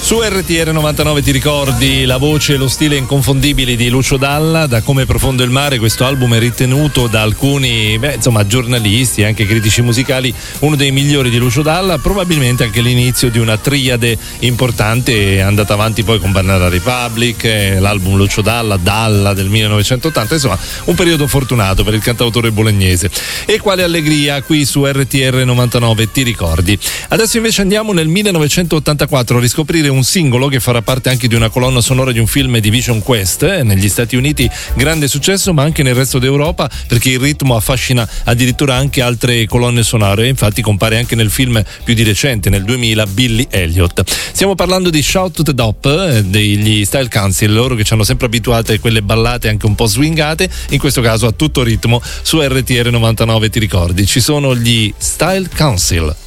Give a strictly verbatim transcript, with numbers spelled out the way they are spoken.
Su R T R novantanove ti ricordi la voce e lo stile inconfondibili di Lucio Dalla. Da Come profondo il mare, questo album è ritenuto da alcuni beh, insomma, giornalisti e anche critici musicali uno dei migliori di Lucio Dalla, probabilmente anche l'inizio di una triade importante, è andata avanti poi con Banana Republic, l'album Lucio Dalla, Dalla del millenovecentottanta, insomma un periodo fortunato per il cantautore bolognese. E quale allegria qui su R T R novantanove ti ricordi. Adesso invece andiamo nel millenovecentottantaquattro a riscoprire un singolo che farà parte anche di una colonna sonora di un film di Vision Quest, negli Stati Uniti grande successo, ma anche nel resto d'Europa, perché il ritmo affascina addirittura anche altre colonne sonore, infatti compare anche nel film più di recente, nel duemila, Billy Elliot. Stiamo parlando di Shout to the Top degli Style Council, loro che ci hanno sempre abituate a quelle ballate anche un po' swingate, in questo caso a tutto ritmo. Su R T R novantanove ti ricordi, ci sono gli Style Council.